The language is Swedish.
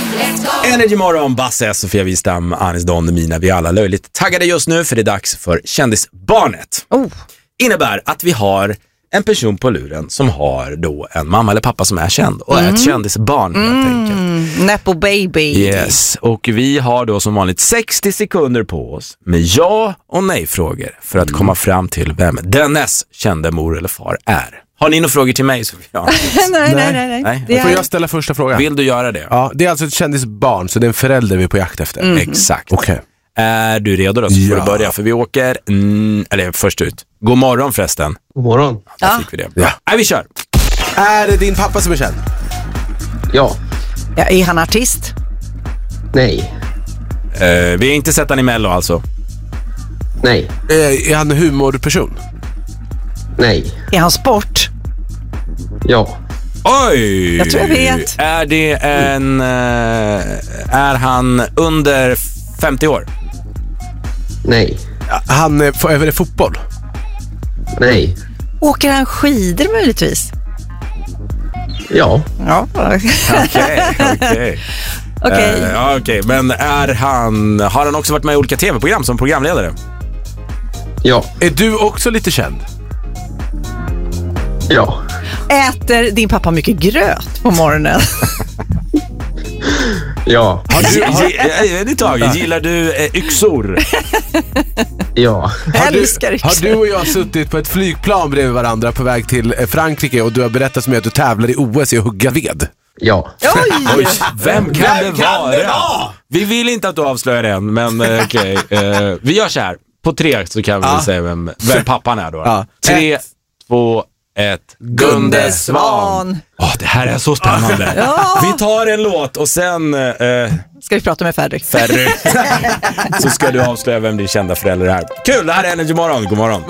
Energy Morgon, Basse, Sofia Wistam, Anis Don, Mina. Vi är alla löjligt taggade just nu för det är dags för Kändisbarnet. Innebär att vi har en person på luren som har då en mamma eller pappa som är känd och är ett kändisbarn helt enkelt. Nepo baby. Yes, och vi har då som vanligt 60 sekunder på oss med ja och nej-frågor för att komma fram till vem dennes kända mor eller far är. Har ni några frågor till mig, Sofia? Nej. Får jag ställa första frågan? Vill du göra det? Ja, det är alltså ett kändisbarn, så det är en förälder vi är på jakt efter. Exakt. Okej. Är du redo då? Så får du börja, för vi åker eller först ut. God morgon förresten. God morgon. Där fick vi det. Ja. Nej, vi kör. Är det din pappa som är känd? Ja. Är han artist? Nej. Vi har inte sett han i Mello alltså. Nej. Är han en humorperson? Nej. Är han sport? Ja. Oj! Jag tror jag vet. Är det en... är han under 50 år? Nej. Han är det fotboll? Nej. Åker han skidor möjligtvis? Ja. Ja. Okej. Men har han också varit med i olika tv-program som programledare? Ja. Är du också lite känd? Ja. Äter din pappa mycket gröt på morgonen? Ja. Gillar du yxor? Ja. Älskar yxor. Har du och jag suttit på ett flygplan bredvid varandra på väg till Frankrike och du har berättat för mig att du tävlar i OS i att hugga ved? Ja. Oj, vem kan det vara? Vi vill inte att du avslöjar den, men okej. Vi gör så här. På 3 så kan vi säga vem pappan är då. Ja. 3, 2, 1. Gunde Svan. Det här är så spännande. Vi tar en låt och sen ska vi prata med Ferry. Så ska du avslöja vem din kända förälder är. Kul, det här är Energy Morgon. God morgon.